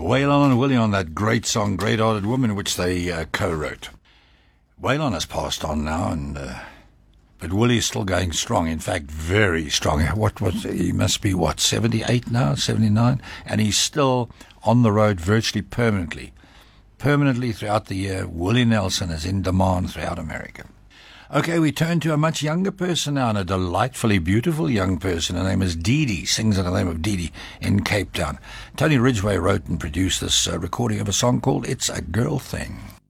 Waylon and Willie on that great song, Great Hearted Woman, which they co-wrote. Waylon has passed on now, but Willie's still going strong. In fact, very strong. He must be, 78 now, 79? And he's still on the road virtually permanently. Permanently throughout the year, Willie Nelson is in demand throughout America. Okay, we turn to a much younger person now, and a delightfully beautiful young person. Her name is Dee Dee, sings under the name of Dee Dee in Cape Town. Tony Ridgway wrote and produced this recording of a song called It's a Girl Thing.